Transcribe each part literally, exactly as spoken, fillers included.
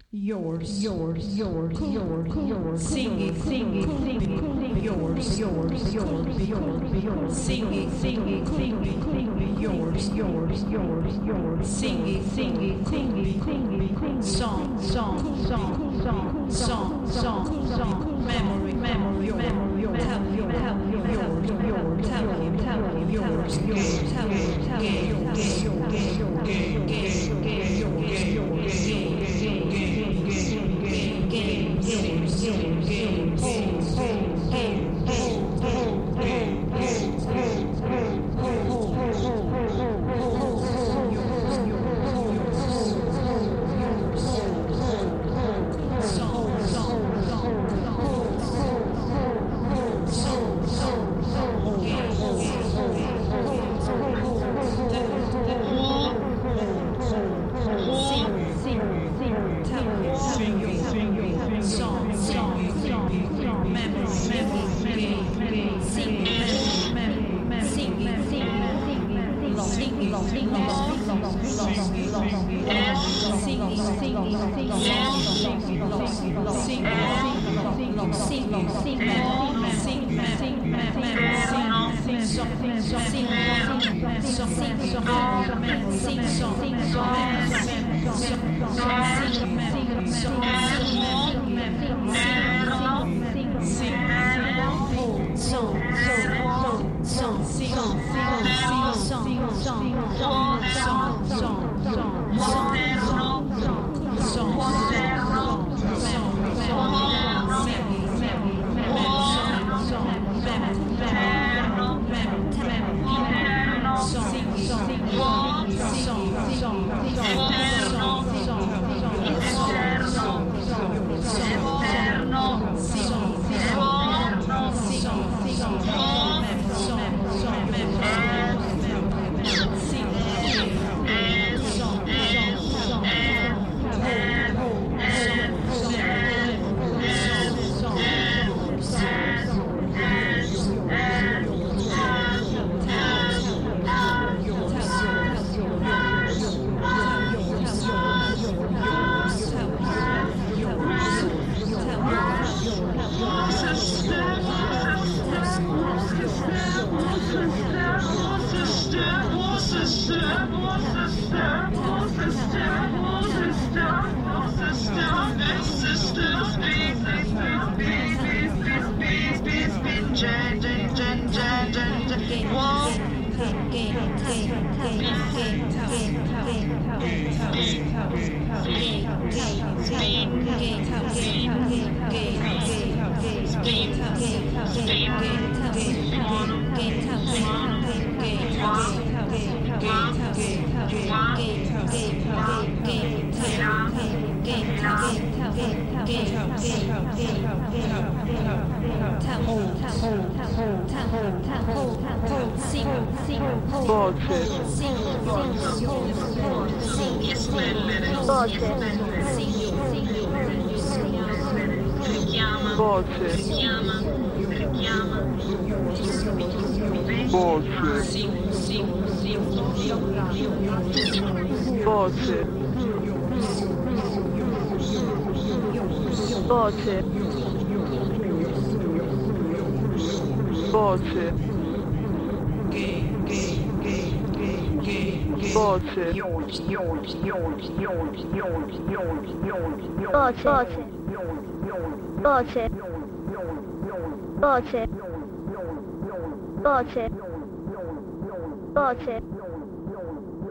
Yours, yours, yours, yours, yours, singing, singing, singing, yours, yours, yours, yours, yours, singing, singing, singing, singing, yours, yours, yours, yours, singing, singing, singing, singing, song, song, song, song, song, song, song, memory, memory, memory, tell you, tell you, yours, yours, tell you, tell you, yours, yours, tell you, tell you, yours, yours, yours, yours, yours,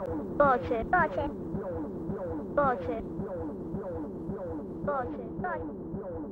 Voce, voce, voce, voce.